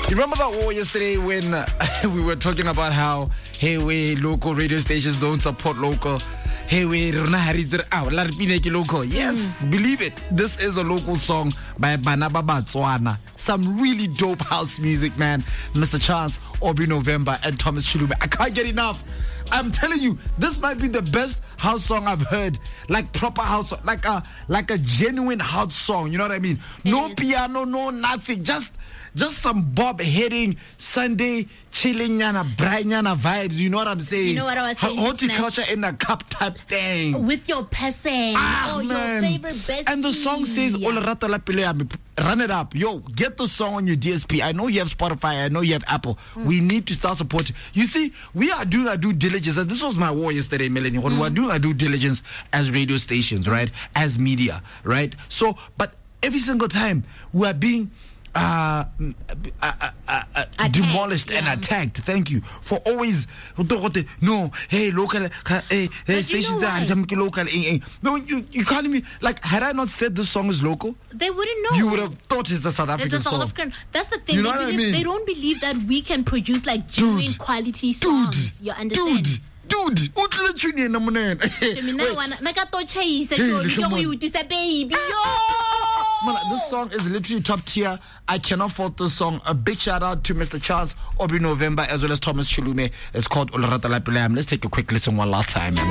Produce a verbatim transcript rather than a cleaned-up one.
You remember that war yesterday when uh, we were talking about how, hey, we local radio stations don't support local. Hey, we local. Yes, mm. believe it. This is a local song by Banaba Batswana. Some really dope house music, man. Mister Chance, Aubrey November, and Thomas Chulume. I can't get enough. I'm telling you, this might be the best house song I've heard. Like proper house, like a like a genuine house song. You know what I mean? It no is. Piano, no nothing. Just just some bob hitting Sunday chilling yana bright yana vibes. You know what I'm saying? You know what I was saying? Horticulture in a cup type thing. With your person. Ah, oh, man. your favorite bestie. And the song says, yeah. Run it up. Yo, get the song on your D S P. I know you have Spotify. I know you have Apple. Mm. We need to start supporting. You see, we are doing our due diligence. And this was my war yesterday, Melanie. When mm. we're doing our due diligence as radio stations, right? As media, right? So, but every single time we are being uh, uh, uh, uh demolished yeah. and attacked. Thank you for always no. Hey, local. Hey, hey stations are local. No, you you can't even like. Had I not said this song is local, they wouldn't know. You would have thought it's the South African it's a South song. African. That's the thing. You know they, what believe, I mean? They don't believe that we can produce like genuine dude, quality songs. Dude, you understand? Dude. Dude, utla tune na mona. This song is literally top tier. I cannot fault this song. A big shout out to Mister Chance, Aubrey November, as well as Thomas Chulume. It's called Ulrata Lapilam. Let's take a quick listen one last time.